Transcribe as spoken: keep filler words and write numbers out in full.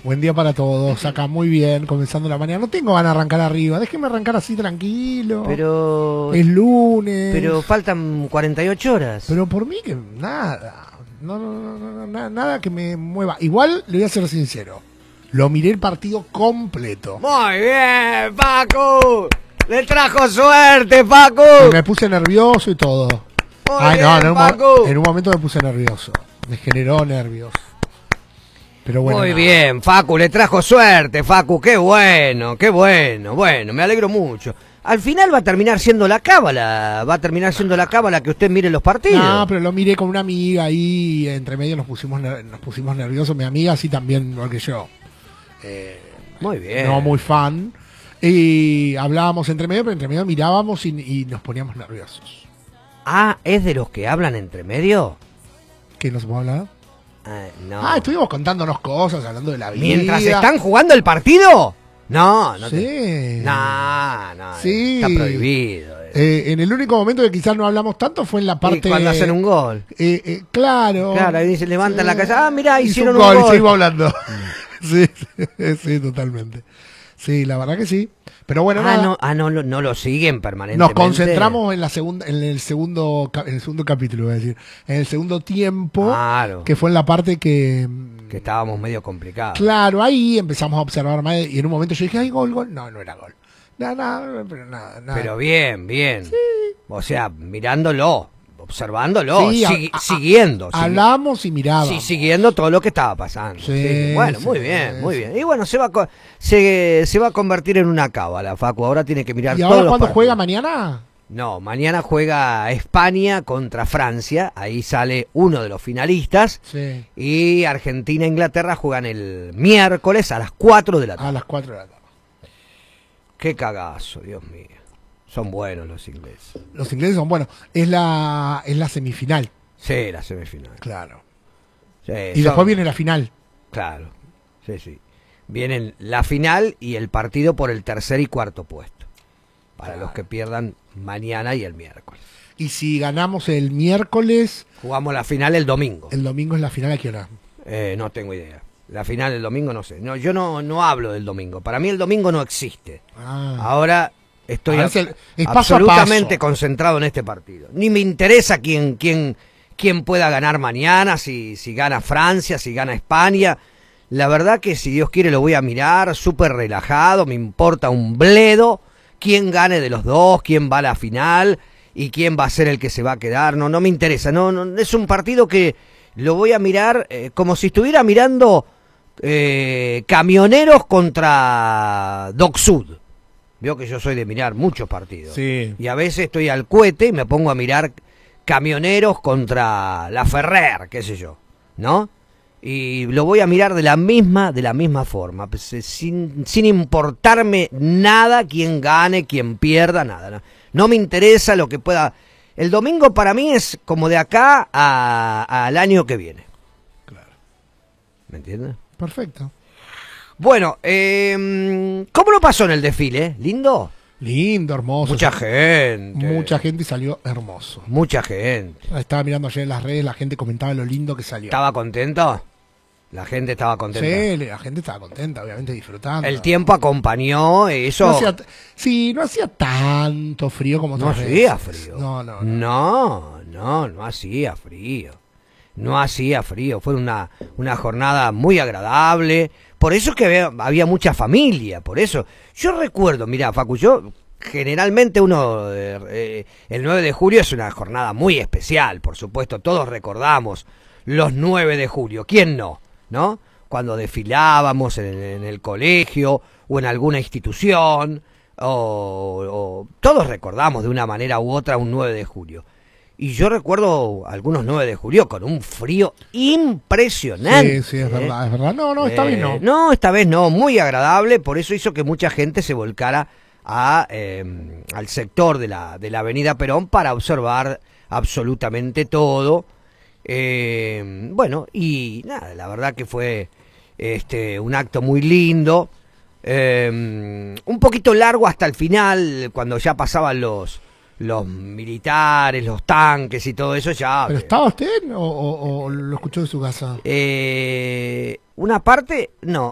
Buen día para todos, acá muy bien, comenzando la mañana. No tengo ganas de arrancar arriba, déjenme arrancar así tranquilo. Pero... Es lunes. Pero faltan cuarenta y ocho horas. Pero por mí que nada, no, no, no, no, no, nada que me mueva. Igual le voy a ser sincero, lo miré el partido completo. Muy bien, Paco. Le trajo suerte, Paco. Me puse nervioso y todo. Muy Ay, bien, no, en un, Paco. en un momento me puse nervioso, me generó nervios. Pero bueno, Muy nada. bien, Facu, le trajo suerte, Facu, qué bueno, qué bueno, bueno, me alegro mucho. Al final va a terminar siendo la cábala, va a terminar siendo la cábala que usted mire los partidos. No, pero lo miré con una amiga ahí, entre medio nos pusimos ner- nos pusimos nerviosos, mi amiga sí también, igual que yo. Eh, Muy bien. no muy fan. Y hablábamos entre medio, pero entre medio mirábamos y, y nos poníamos nerviosos. Ah, ¿es de los que hablan entre medio? ¿Qué nos vamos a hablar? Ah, no. Ah, estuvimos contándonos cosas, hablando de la vida. ¿Mientras están jugando el partido? No, no. Sí. Te... No, no. Sí. Está prohibido. Eh, en el único momento que quizás no hablamos tanto fue en la parte... Y cuando hacen un gol. Eh, eh, claro. Claro, ahí se levantan Sí. la casa. Ah, mirá, Hizo hicieron un un gol. gol. Y seguimos hablando. sí, sí, sí, totalmente. Sí, la verdad que sí. Pero bueno, ah, nada. no, ah, no, lo- no lo siguen permanentemente. Nos concentramos en la segunda, en el segundo, ca- en el segundo capítulo, voy a decir, en el segundo tiempo, Claro. que fue en la parte que, Que estábamos medio complicados. claro, ahí empezamos a observar más y en un momento yo dije, ay, gol, gol, no, no era gol, nada, nada, pero nada, nada. Pero bien, bien. O sea, mirándolo, observándolo, Sí, sigui- a- a- siguiendo. sigui- Hablamos y mirábamos. Sí, siguiendo todo lo que estaba pasando. Sí, Sí, bueno, sí, muy bien, sí. muy bien. Y bueno, se va a, co- se, se va a convertir en una cábala, Facu. Ahora tiene que mirar ¿Y todos ahora los cuándo partidos. juega mañana? No, mañana juega España contra Francia. Ahí sale uno de los finalistas. Sí, Y Argentina e Inglaterra juegan el miércoles a las cuatro de la tarde. a las cuatro de la tarde. Qué cagazo, Dios mío. Son buenos los ingleses. Los ingleses son buenos, es la, es la semifinal, Sí, la semifinal. claro. Sí, Y son- después viene la final. Claro, sí, sí. Vienen la final y el partido por el tercer y cuarto puesto. Para Claro. los que pierdan mañana y el miércoles. Y si ganamos el miércoles, Jugamos la final el domingo. el domingo es la final, ¿a qué hora? Eh, no tengo idea. La final el domingo no sé. No, yo no, no hablo del domingo. Para mí el domingo no existe. Ah. Ahora estoy Ahora es el- es paso a absolutamente paso. concentrado en este partido. Ni me interesa quién, quién, quién pueda ganar mañana, si, si gana Francia, si gana España. La verdad que si Dios quiere lo voy a mirar súper relajado, me importa un bledo quién gane de los dos, quién va a la final y quién va a ser el que se va a quedar. No, no me interesa. No, no, es un partido que lo voy a mirar eh, como si estuviera mirando eh, Camioneros contra Doc Sud. Veo que yo soy de mirar muchos partidos. Sí. Y a veces estoy al cohete y me pongo a mirar Camioneros contra la Ferrer, qué sé yo, ¿no? Y lo voy a mirar de la misma, de la misma forma, pues, eh, sin, sin importarme nada quién gane, quién pierda, nada. No, no me interesa lo que pueda. El domingo para mí es como de acá a- al año que viene. Claro. ¿Me entiendes? Perfecto. Bueno, eh, ¿cómo lo pasó en el desfile? ¿Lindo? Lindo, hermoso. Mucha gente. Mucha gente y salió hermoso. Mucha gente. Estaba mirando ayer en las redes, la gente comentaba lo lindo que salió. ¿Estaba contento? La gente estaba contenta. Sí, la gente estaba contenta, obviamente disfrutando. El tiempo acompañó eso. No hacía, t- sí, no hacía tanto frío como No otras hacía veces. frío. No, no, no. No, no, no hacía frío. No hacía frío. Fue una, una jornada muy agradable. Por eso es que había, había mucha familia. Por eso. Yo recuerdo, mirá, Facu, yo generalmente uno. eh, eh, el nueve de julio es una jornada muy especial, por supuesto. Todos recordamos los nueve de julio. ¿Quién no? ¿No? Cuando desfilábamos en, en el colegio o en alguna institución. O, o todos recordamos de una manera u otra un nueve de julio. Y yo recuerdo algunos nueve de julio con un frío impresionante. Sí, sí, es ¿eh? verdad, es verdad. No, no, esta Eh, vez no. No, esta vez no, muy agradable, por eso hizo que mucha gente se volcara a, eh, al sector de la, de la Avenida Perón para observar absolutamente todo. Eh, bueno, y nada, la verdad que fue este un acto muy lindo. Eh, un poquito largo hasta el final, cuando ya pasaban los los militares, los tanques y todo eso ya. ¿Pero estaba usted o, o- o lo escuchó de su casa? Eh, una parte, no,